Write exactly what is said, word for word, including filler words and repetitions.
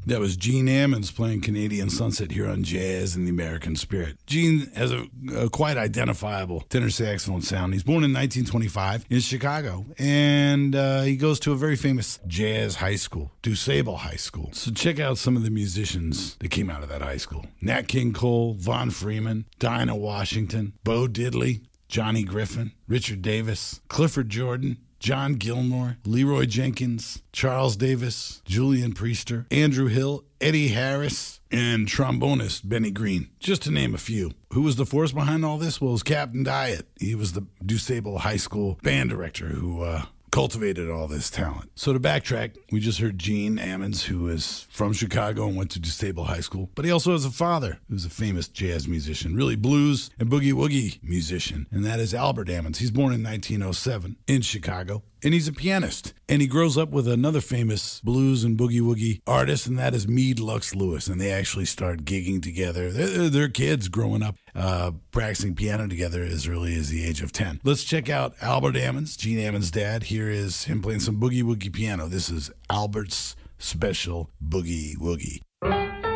That was Gene Ammons playing Canadian Sunset here on Jazz in the American Spirit. Gene has a, a quite identifiable tenor saxophone sound. He's born in nineteen twenty-five in Chicago, and uh, he goes to a very famous jazz high school, DuSable High School. So check out some of the musicians that came out of that high school. Nat King Cole, Von Freeman, Dinah Washington, Bo Diddley, Johnny Griffin, Richard Davis, Clifford Jordan, John Gilmore, Leroy Jenkins, Charles Davis, Julian Priester, Andrew Hill, Eddie Harris, and trombonist Benny Green, just to name a few. Who was the force behind all this? Well, it was Captain Diet. He was the DuSable High School band director who uh, cultivated all this talent. So to backtrack, we just heard Gene Ammons, who is from Chicago and went to DuSable High School, but he also has a father who's a famous jazz musician, really blues and boogie-woogie musician, and that is Albert Ammons. He's born in nineteen oh seven in Chicago, and he's a pianist. And he grows up with another famous blues and boogie-woogie artist, and that is Meade Lux Lewis, and they actually start gigging together. They're, they're kids growing up, uh, practicing piano together as early as the age of ten. Let's check out Albert Ammons, Gene Ammons' dad. Here is him playing some boogie-woogie piano. This is Albert's Special Boogie Woogie.